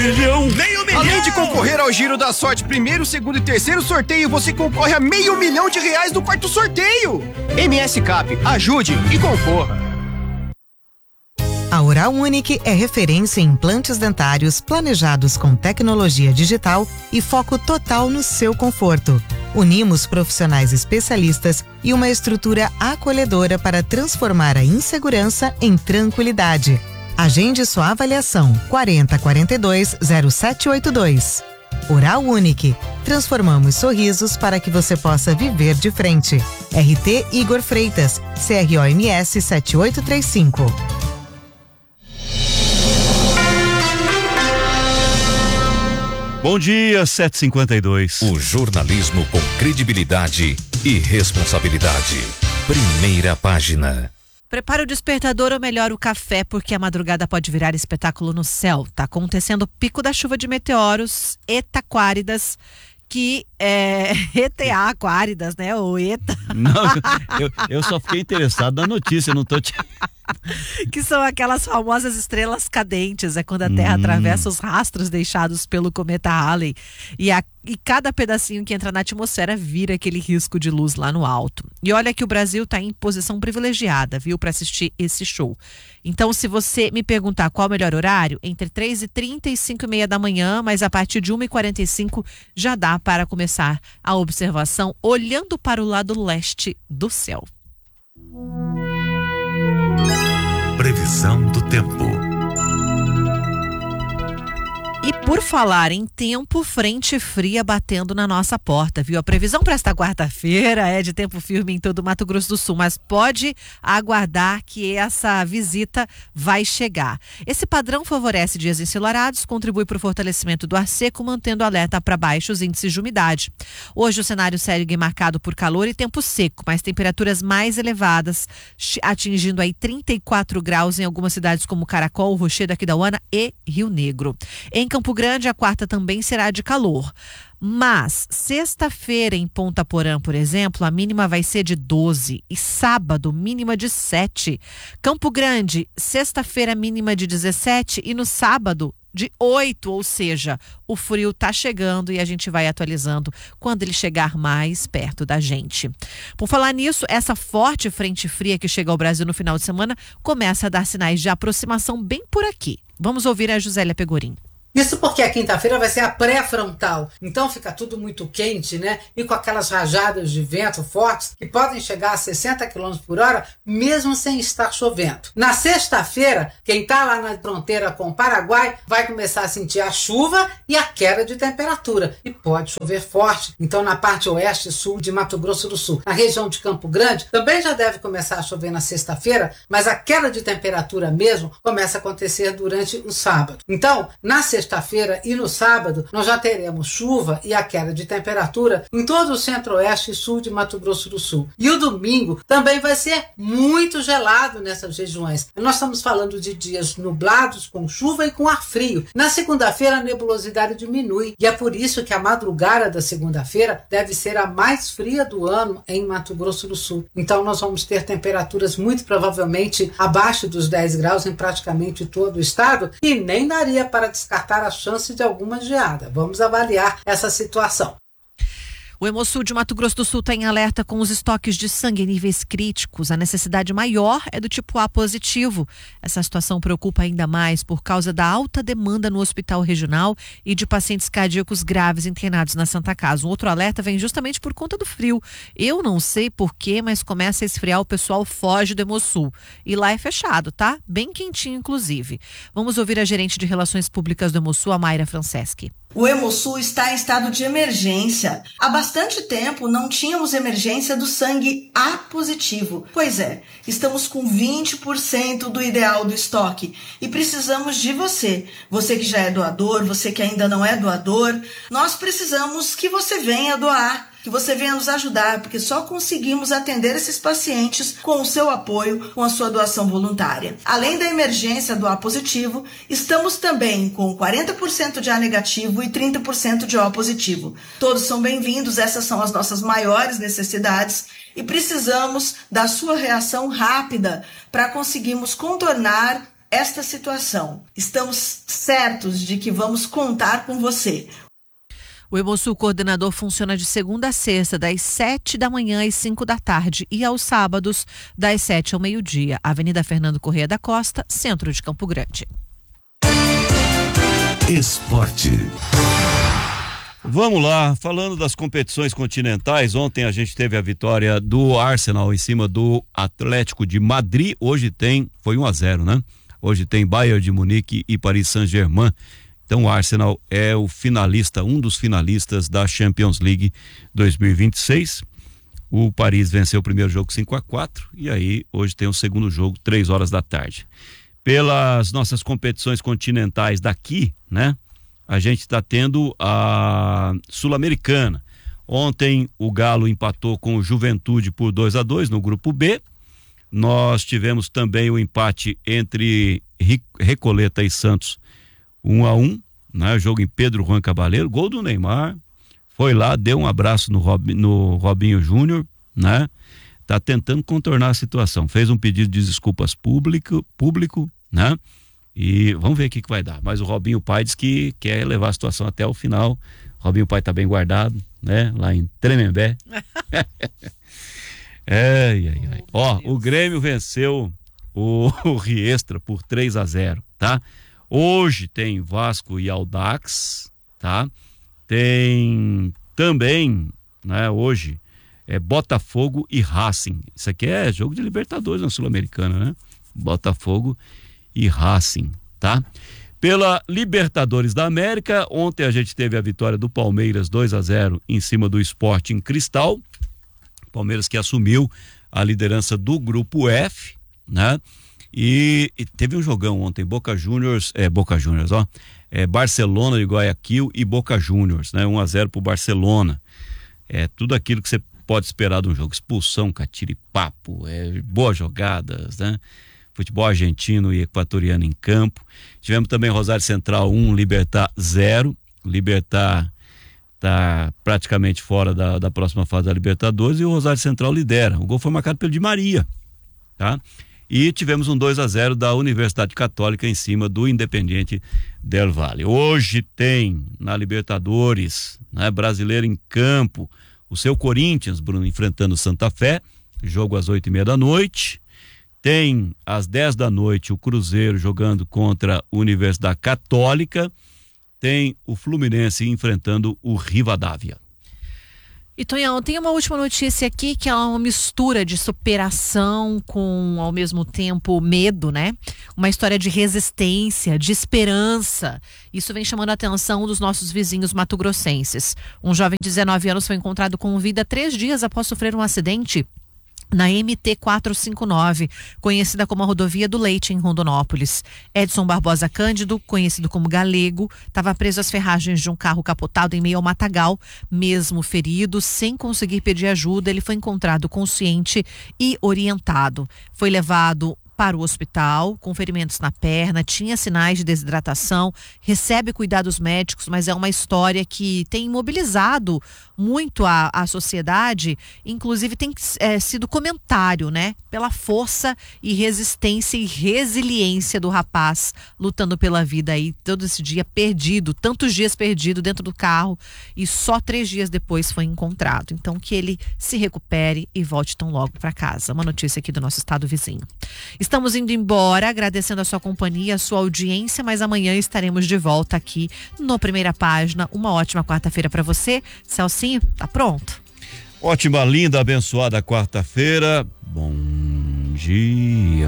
milhão. Meio milhão! Além de concorrer ao Giro da Sorte, primeiro, segundo e terceiro sorteio, você concorre a R$500 mil no quarto sorteio. MS Cap, ajude e concorra. A Oral Unique é referência em implantes dentários planejados com tecnologia digital e foco total no seu conforto. Unimos profissionais especialistas e uma estrutura acolhedora para transformar a insegurança em tranquilidade. Agende sua avaliação 4042-0782. Oral Unique. Transformamos sorrisos para que você possa viver de frente. RT Igor Freitas, CROMS 7835. Bom dia, 7h52. O jornalismo com credibilidade e responsabilidade. Primeira página. Prepara o despertador ou melhor o café, porque a madrugada pode virar espetáculo no céu. Tá acontecendo o pico da chuva de meteoros etaquáridas, que é ETA aquáridas, né? Ou ETA. Não, eu só fiquei interessado na notícia, não tô te... Que são aquelas famosas estrelas cadentes, é quando a Terra atravessa os rastros deixados pelo cometa Halley e cada pedacinho que entra na atmosfera vira aquele risco de luz lá no alto. E olha que o Brasil está em posição privilegiada, viu, para assistir esse show. Então, se você me perguntar qual é o melhor horário, entre 3h30 e 5h30 da manhã, mas a partir de 1h45 já dá para começar a observação olhando para o lado leste do céu. Previsão do tempo. E por falar em tempo, frente fria batendo na nossa porta, viu? A previsão para esta quarta-feira é de tempo firme em todo o Mato Grosso do Sul, mas pode aguardar que essa visita vai chegar. Esse padrão favorece dias ensolarados, contribui para o fortalecimento do ar seco, mantendo alerta para baixos índices de umidade. Hoje o cenário segue marcado por calor e tempo seco, mas temperaturas mais elevadas, atingindo aí 34 graus em algumas cidades como Caracol, Rochedo, Aquidauana e Rio Negro. Em Campo Grande, a quarta também será de calor. Mas, sexta-feira em Ponta Porã, por exemplo, a mínima vai ser de 12 e sábado, mínima de 7. Campo Grande, sexta-feira, mínima de 17 e no sábado, de 8, ou seja, o frio tá chegando e a gente vai atualizando quando ele chegar mais perto da gente. Por falar nisso, essa forte frente fria que chega ao Brasil no final de semana começa a dar sinais de aproximação bem por aqui. Vamos ouvir a Josélia Pegorim. Isso porque a quinta-feira vai ser a pré-frontal, então fica tudo muito quente, né? E com aquelas rajadas de vento fortes que podem chegar a 60 km por hora, mesmo sem estar chovendo. Na sexta-feira, quem está lá na fronteira com o Paraguai vai começar a sentir a chuva e a queda de temperatura. E pode chover forte, então na parte oeste e sul de Mato Grosso do Sul. Na região de Campo Grande, também já deve começar a chover na sexta-feira, mas a queda de temperatura mesmo começa a acontecer durante o sábado. Então, na sexta-feira e no sábado, nós já teremos chuva e a queda de temperatura em todo o centro-oeste e sul de Mato Grosso do Sul. E o domingo também vai ser muito gelado nessas regiões. Nós estamos falando de dias nublados, com chuva e com ar frio. Na segunda-feira, a nebulosidade diminui e é por isso que a madrugada da segunda-feira deve ser a mais fria do ano em Mato Grosso do Sul. Então, nós vamos ter temperaturas muito provavelmente abaixo dos 10 graus em praticamente todo o estado e nem daria para descartar a chance de alguma geada. Vamos avaliar essa situação. O Hemosul de Mato Grosso do Sul está em alerta com os estoques de sangue em níveis críticos. A necessidade maior é do tipo A positivo. Essa situação preocupa ainda mais por causa da alta demanda no hospital regional e de pacientes cardíacos graves internados na Santa Casa. Um outro alerta vem justamente por conta do frio. Eu não sei porquê, mas começa a esfriar, o pessoal foge do Hemosul. E lá é fechado, tá? Bem quentinho, inclusive. Vamos ouvir a gerente de Relações Públicas do Hemosul, a Mayra Franceschi. O Hemosul está em estado de emergência. Há bastante tempo não tínhamos emergência do sangue A positivo. Pois é, estamos com 20% do ideal do estoque e precisamos de você. Você que já é doador, você que ainda não é doador, nós precisamos que você venha doar. Que você venha nos ajudar, porque só conseguimos atender esses pacientes com o seu apoio, com a sua doação voluntária. Além da emergência do A positivo, estamos também com 40% de A negativo e 30% de O positivo. Todos são bem-vindos, essas são as nossas maiores necessidades e precisamos da sua reação rápida para conseguirmos contornar esta situação. Estamos certos de que vamos contar com você. O Hemosul Coordenador funciona de segunda a sexta, das 7 da manhã às 5 da tarde e aos sábados, das 7 ao meio-dia. Avenida Fernando Corrêa da Costa, centro de Campo Grande. Esporte. Vamos lá, falando das competições continentais, ontem a gente teve a vitória do Arsenal em cima do Atlético de Madrid, foi 1-0, né? Hoje tem Bayern de Munique e Paris Saint-Germain. Então o Arsenal é o finalista, um dos finalistas da Champions League 2026. O Paris venceu o primeiro jogo 5-4 e aí hoje tem o segundo jogo 3 horas da tarde. Pelas nossas competições continentais daqui, né? A gente está tendo a Sul-Americana. Ontem o Galo empatou com o Juventude por 2-2 no grupo B. Nós tivemos também o empate entre Recoleta e Santos 1-1, né? Jogo em Pedro Juan Cabaleiro, gol do Neymar, foi lá, deu um abraço no Robinho Júnior, né? Tá tentando contornar a situação, fez um pedido de desculpas público, né? E vamos ver o que vai dar, mas o Robinho Pai diz que quer levar a situação até o final. O Robinho Pai tá bem guardado, né? Lá em Tremembé. O Grêmio venceu o Riestra por 3-0, tá? Hoje tem Vasco e Audax, tá? Tem também, né, hoje, Botafogo e Racing. Isso aqui é jogo de Libertadores na Sul-Americana, né? Botafogo e Racing, tá? Pela Libertadores da América, ontem a gente teve a vitória do Palmeiras 2-0 em cima do Sporting Cristal. Palmeiras que assumiu a liderança do grupo F, né? E teve um jogão ontem, Barcelona de Guayaquil e Boca Juniors, né? 1-0 pro Barcelona. É tudo aquilo que você pode esperar de um jogo, expulsão, catiripapo, boas jogadas, né? Futebol argentino e equatoriano em campo. Tivemos também Rosário Central 1, Libertad 0. Libertad tá praticamente fora da próxima fase da Libertadores e o Rosário Central lidera. O gol foi marcado pelo Di Maria, tá? E tivemos um 2-0 da Universidade Católica em cima do Independiente del Valle. Hoje tem na Libertadores, né, brasileiro em campo, o seu Corinthians, Bruno, enfrentando o Santa Fé, jogo às 8:30 da noite. Tem às 10 da noite o Cruzeiro jogando contra a Universidade Católica. Tem o Fluminense enfrentando o Rivadavia. E Tonhão, tem uma última notícia aqui que é uma mistura de superação com, ao mesmo tempo, medo, né? Uma história de resistência, de esperança. Isso vem chamando a atenção dos nossos vizinhos mato-grossenses. Um jovem de 19 anos foi encontrado com vida 3 dias após sofrer um acidente na MT-459, conhecida como a Rodovia do Leite, em Rondonópolis. Edson Barbosa Cândido, conhecido como Galego, estava preso às ferragens de um carro capotado em meio ao matagal. Mesmo ferido, sem conseguir pedir ajuda, ele foi encontrado consciente e orientado. Foi levado para o hospital, com ferimentos na perna, tinha sinais de desidratação, recebe cuidados médicos, mas é uma história que tem mobilizado muito a sociedade, inclusive tem sido comentário, né? Pela força e resistência e resiliência do rapaz lutando pela vida aí, todo esse dia perdido, tantos dias perdido dentro do carro e só 3 dias depois foi encontrado. Então que ele se recupere e volte tão logo para casa. Uma notícia aqui do nosso estado vizinho. Estamos indo embora, agradecendo a sua companhia, a sua audiência, mas amanhã estaremos de volta aqui no Primeira Página. Uma ótima quarta-feira para você. Celcinho, tá pronto? Ótima, linda, abençoada quarta-feira. Bom dia.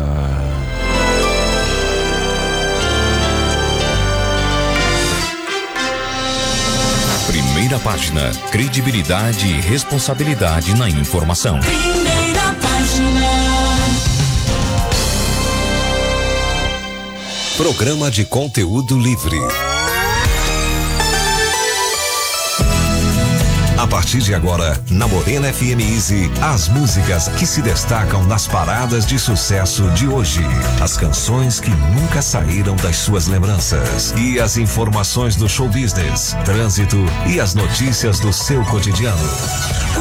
Primeira Página. Credibilidade e responsabilidade na informação. Primeira Página. Programa de conteúdo livre. A partir de agora, na Morena FM Easy, as músicas que se destacam nas paradas de sucesso de hoje. As canções que nunca saíram das suas lembranças. E as informações do show business, trânsito e as notícias do seu cotidiano.